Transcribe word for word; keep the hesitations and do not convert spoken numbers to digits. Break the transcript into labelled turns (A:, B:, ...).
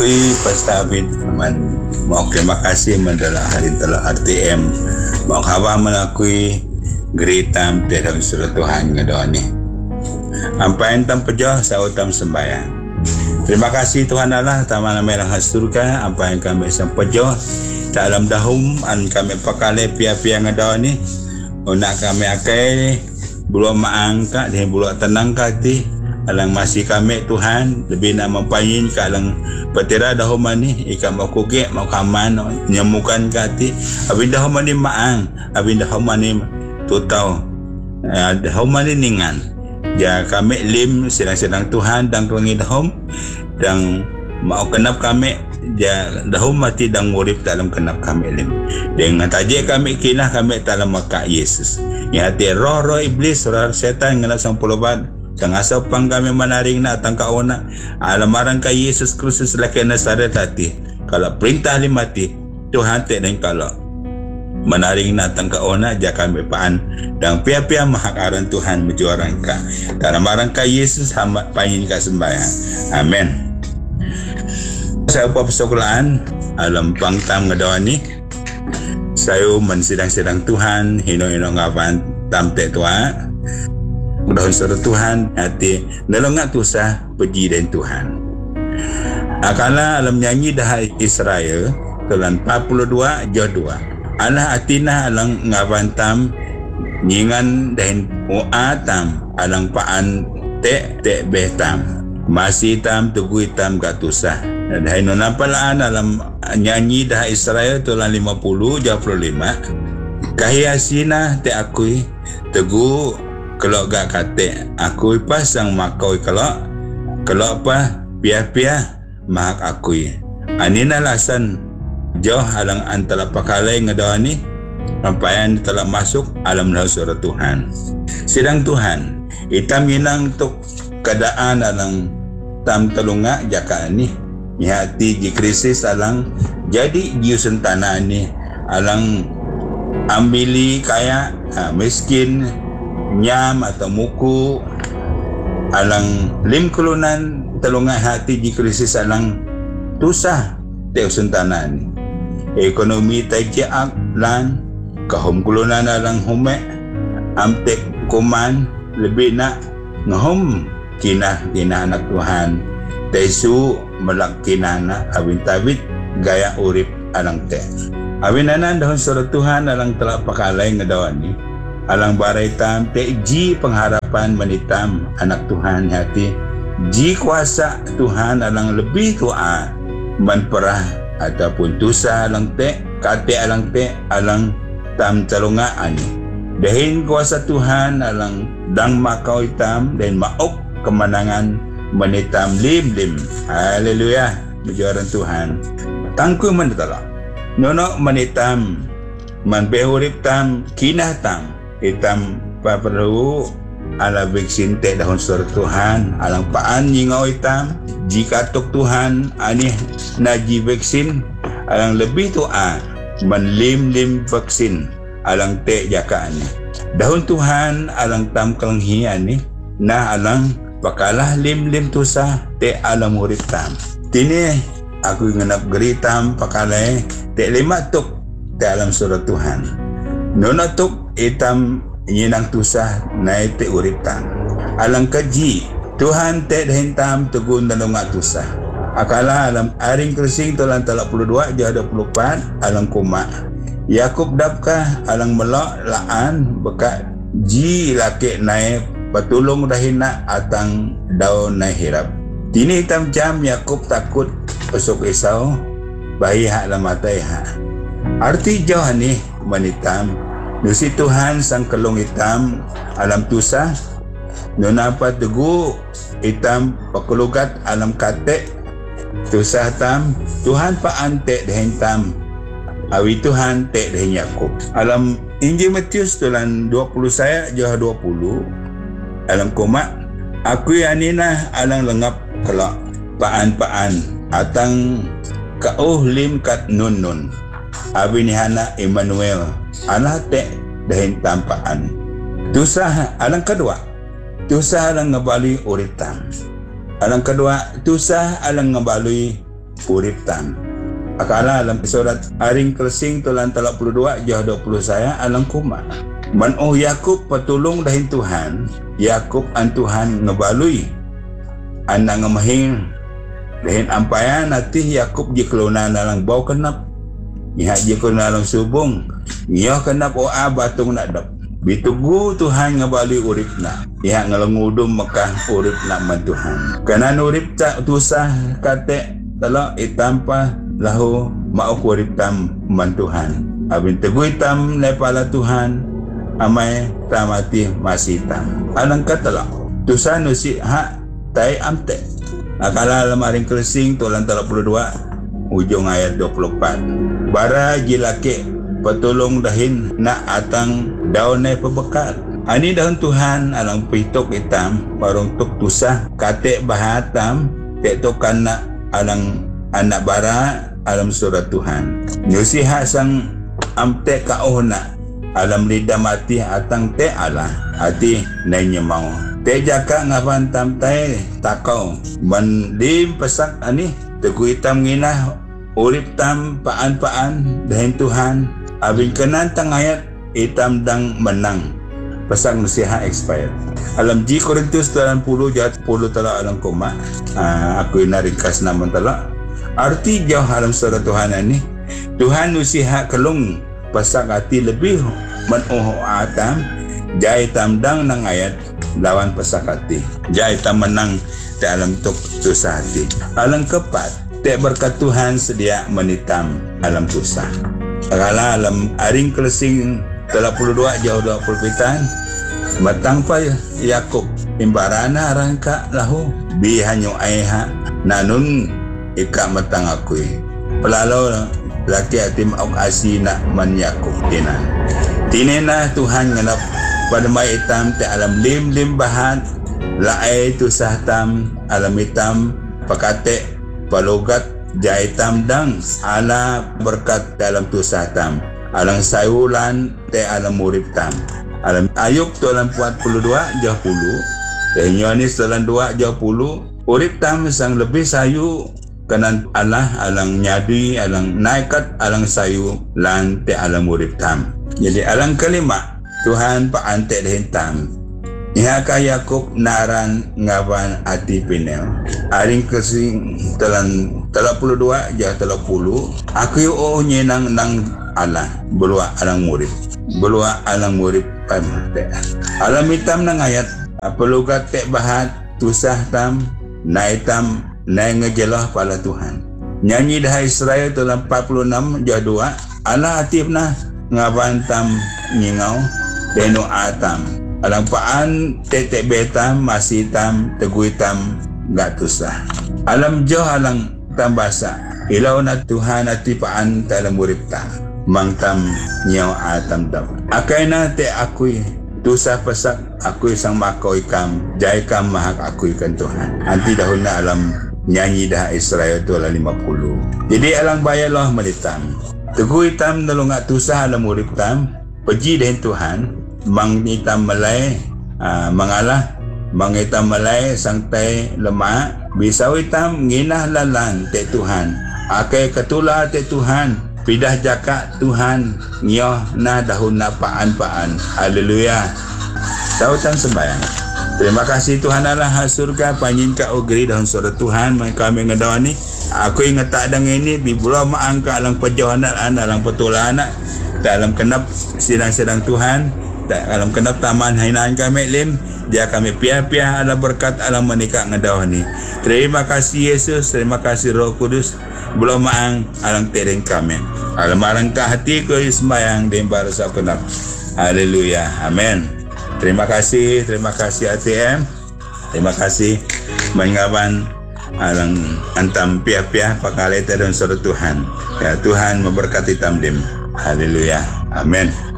A: Kui pastabit man mau terima kasih mendalah hari telah R T M mau kawa melakui geritam dalam surat Tuhan ngadoni ampain tam pejoh sautam sembahyang. Terima kasih Tuhan Allah tamana merah surga ampain kami sam pejoh dalam dahum an kami pakale pia-pia ngadoni unak kami akai belum maangka dan belum tenang kati alang masih kami Tuhan lebih nak mempayin ke alang petira dahuman ni ikan mau kuge mau kaman nyamukan kati abin dahuman ni maang abin dahuman ni tutau dahuman ni ningan ja kami lim sedang-sedang Tuhan dan kewangi dahum dan mau kenap kami ja dahum mati dan urip dalam kenap kami lim dengan tajik kami kinah kami dalam maka Yesus ya hati roh-roh iblis roh setan ngelak sampuluh bat Sang asapang kami menaring na atang kauna alamarang ka Yesus Kristus laki Nazaret hati kalau perintah limati Tuhan te dan kalau menaring na atang kauna ja kami paan dan pia-pia mahakaran Tuhan menjuarang ka dalam marang ka Yesus hamat panyin ka sembahyang amen. Saya apa persoalan alam pangtam ngadawani saya mensidang-sidang Tuhan hino-hino ngapan tam te tua Mudah surat Tuhan hati nelongat tusah puji dan Tuhan. Akala alam nyanyi dah Israel kelan empat puluh dua jauh dua. Allah atina alang ngabantam nyingan dan uatam alang paan te te betam. Masih tam tugu hitam gatusah. Dan hai nonampalaan alam nyanyi dah Israel tulan lima puluh jauh puluh lima. Kahiasina te akui tegu kalau gak kate aku pasang makau kalau kalau apa pia-pia mak aku anina lasan jauh halang antara pakalai ngadawani sampaian telah masuk alam surat Tuhan sidang Tuhan hitam inang tuk keadaan alang tam telunga jaka ni hati di krisis alang jadi jiusan tanah ni alang ambili kaya ha, miskin nyam atau muku alang lim kulunan telungai hati di krisis alang tusah teusun tanan ekonomi tajak lan kahum kulunan alang hume amtek kuman lebih nak ngahum kinah kinah anak Tuhan tesu melak kinana awin tabit gaya urip alang te awin anan dahon surat Tuhan alang telah pakalai ngedawani alang barai tam te ji pengharapan menitam anak Tuhan hati ji kuasa Tuhan alang lebih tua manperah ataupun tusa alang te kate alang te alang tam calunga ani dahin kuasa Tuhan alang dang makau hitam dan maok kemenangan menitam lim-lim haleluya berjuaran Tuhan tangku menetala nono menitam man behurip tam kinah tam hitam pa perlu ala vaksin te dahon surat Tuhan alang paan nyingau hitam jika tuk Tuhan ani naji vaksin alang lebih tua menlim-lim vaksin alang te jaka ani dahon Tuhan alang tam kelenghi ani nah alang pakalah lim-lim tusa te alam urip tam tini aku ngenap geritam pakalai te lima tuk te alam surat Tuhan nona tuk itam nyinang tusah naik te uritan alang kaji Tuhan te dahintam tegun dalunga tusah akala alam aring krising tulan talak puluh dua jauh dua puluh empat alang kuma Yakub dapkah alang melok laan bekat ji laki naik patulung dahina atang daun naik hirap tini hitam jam Yakub takut pesuk Esau bayi hak lamatai hak arti jauh ni menitam Nusi Tuhan sang kelung hitam alam tusah nunapa tegu hitam pakulugat alam kate tusah tam Tuhan pa ante dehentam awi Tuhan te dehen Yakub alam Injil Matius tulan dua puluh saya jauh dua puluh alam koma aku yanina alang lengap kelak paan-paan atang kauh lim kat nun nun abi ni hana Emmanuel alah te dahin tampaan tusah alang kedua tusah alang ngebalui uritam alang kedua tusah alang ngebalui urip tam. Akala alam surat aring Kelsing tulan telak puluh dua jah dua puluh saya alang kuma. Man oh Yakub patulong dahin Tuhan, Yakub an Tuhan ngebalui. Anak ngemahing dahin ampayan natih Yakub je kelona nalang bau kenap. Nyihat je kelona nalang subung. Nyoh kenap oa batung nak dap. Bitugu Tuhan ngebalui urip nak. Nyihat ngelengudum Mekah urip nak man Tuhan. Kanan urip tak tusah kate telak itampa lahu mau urip tam man Tuhan. Abin teguh tam lepala Tuhan. Amai tamati masih tam. Alang katelak. Tusan usi hak tai amte. Akala lamaring Kelsing tulan telak puluh dua ujung ayat dua puluh empat. Bara jilake petulung dahin nak atang daunai pebekal. Ani daun Tuhan alang pitok hitam parung tuk tusah kate bahatam tektokan nak alang anak bara alam surat Tuhan. Nyusi hak sang amte kaohna alam lidah mati atang te Allah hati nanya mau te jaka ngaban tam tai takau ban dim pesak ani teguh hitam nginah urip tam paan-paan dahin Tuhan abin kenan tang ayat hitam dang menang pesak nasihat expired alam J Korintus sembilan puluh jat sepuluh telah alam koma uh, aku ina ringkas naman telah arti jauh alam surat Tuhan ini Tuhan nasihat kelung pasak hati lebih menuh atam jai tamdang nang ayat lawan pasak hati jai tam menang dalam tuk susah hati alang kepat te berkat Tuhan sedia menitam alam susah kala alam aring Kelsing tiga puluh dua jauh dua puluh pitan matang pa Yakub imbarana rangka lahu bi hanyo aiha nanun ika matang akui pelalau laki atim au asina man Yakub tinan tinena Tuhan nganap pada mai hitam te alam lim lim bahat laai tu sahtam alam hitam pakate palogat jaitam dang ala berkat dalam tu sahtam alang sayulan te alam urip tam alam Ayub tulan empat puluh dua jah puluh te Yohanes tulan dua jah puluh urip tam sang lebih sayu kanan Allah alang nyadi alang naikat alang sayu lan te alam urip tam. Jadi alang kelima Tuhan pa ante dahin tam. Iha ka Yakub naran ngaban ati pinel. Aring Kelsing telan tiga puluh dua jah tiga puluh aku o nyenang nang Allah belua alang urip. Belua alang urip pamate. Alam hitam nang ayat pelugat te bahat tusah tam naitam na ngejelah pala Tuhan. Nyanyi dah Israel dalam empat puluh enam jah dua Allah atif na ngabantam ngingau deno atam alang paan tetek betam masih tam teguh tam gak tusah alam jauh alang tambasa ilaw na Tuhan ati paan dalam urip tam mangtam nyaw atam dam akay na te akui tusah pesak akui sang makoi kam jai kam mahak akui kan Tuhan anti dahul na alam nyanyi dah Israel tu ala lima puluh. Jadi alang bayalah melitam. Teguh hitam nalunga tusah alam urip tam. Peji dengan Tuhan. Mang hitam malay. Uh, mangalah. Mang hitam malay sangtai lemak. Bisau hitam nginah lalan te Tuhan. Akai ketula te Tuhan. Pidah jakak Tuhan. Nyoh na dahun na paan-paan. Haleluya. Tautan sembayang. Terima kasih Tuhan Allah surga panjin ka ogri dalam surat Tuhan kami ngadawan ni aku ingat tak ada ini bibula maangka alang perjalanan alang petulan dalam kenap sidang-sidang Tuhan dalam kenap taman hainaan kami lim dia kami piah-piah ala berkat alam menikah ngadawan ni terima kasih Yesus terima kasih Roh Kudus belum maang alang tereng kami alam arangkah hati ko sembayang di barasa kenap haleluya amin. Terima kasih, terima kasih A T M. Terima kasih mengaban alang antam pihak-pihak pakaleta dan surat Tuhan. Ya Tuhan memberkati tamdim. Haleluya. Amin.